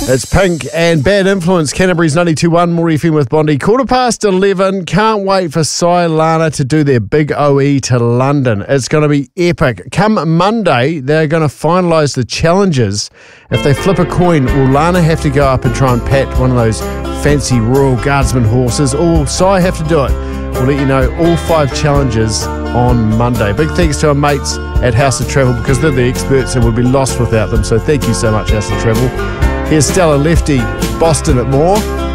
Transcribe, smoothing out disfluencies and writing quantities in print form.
It's Pink and Bad Influence, Canterbury's 92.1, More FM with Bondi. 11:15. Can't wait for Sai Lana to do their big OE to London. It's going to be epic. Come Monday, they're going to finalise the challenges. If they flip a coin, will Lana have to go up and try and pat one of those fancy Royal Guardsman horses, or will Sai have to do it? We'll let you know all 5 challenges on Monday. Big thanks to our mates at House of Travel, because they're the experts and we'd be lost without them. So thank you so much, House of Travel. Here's Stella Lefty, Boston at Moore.